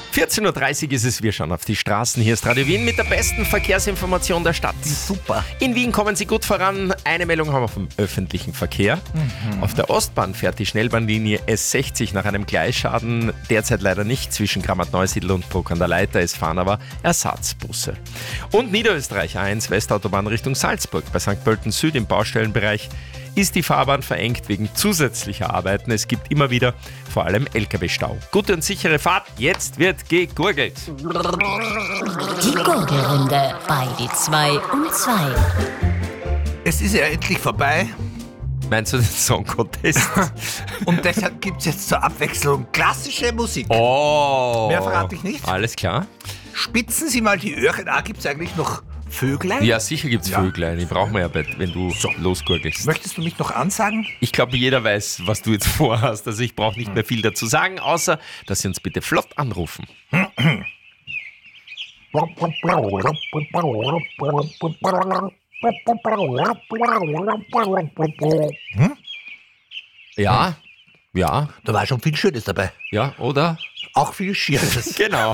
14.30 Uhr ist es, wir schauen auf die Straßen. Hier ist Radio Wien mit der besten Verkehrsinformation der Stadt. Super. In Wien kommen Sie gut voran. Eine Meldung haben wir vom öffentlichen Verkehr. Auf der Ostbahn fährt die Schnellbahnlinie S60 nach einem Gleisschaden derzeit leider nicht zwischen Grammat-Neusiedl und Bruck an der Leiter. Es fahren aber Ersatzbusse. Und Niederösterreich 1, Westautobahn Richtung Salzburg. Bei St. Pölten Süd im Baustellenbereich ist die Fahrbahn verengt wegen zusätzlicher Arbeiten. Es gibt immer wieder vor allem LKW-Stau. Gute und sichere Fahrt, jetzt wird gegurgelt. Die Gurgelrunde bei die 2 um 2. Es ist ja endlich vorbei Meinst du den Song Contest? und deshalb gibt es jetzt zur Abwechslung klassische Musik. Oh! Mehr verrate ich nicht. Alles klar. Spitzen Sie mal die Öhrchen. Gibt es eigentlich noch Vöglein? Ja, sicher gibt's Ja. Vöglein. Die brauchen wir ja, wenn du losgurgelst. Möchtest du mich noch ansagen? Ich glaube, jeder weiß, was du jetzt vorhast. Also ich brauche nicht mehr viel dazu sagen, außer, dass Sie uns bitte flott anrufen. Ja, Da war schon viel Schönes dabei. ja, oder? Auch viel Schieres. Genau.